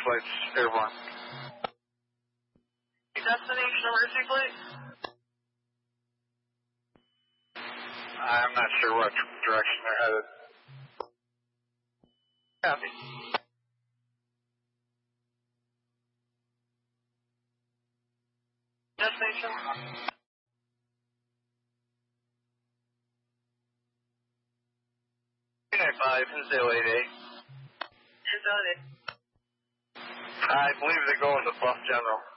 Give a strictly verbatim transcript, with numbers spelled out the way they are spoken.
flight's airborne. Destination emergency flight? I'm not sure what direction they're headed. Copy. Destination? two nine five, zero eight eight. I believe they're going to Bluff General.